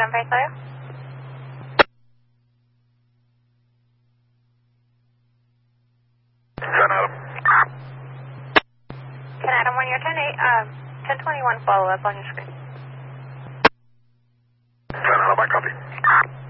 Adam, very clear. Adam. 10 Adam, 1 year 10-8, 1021 follow up on your screen. 10 Adam, I copy.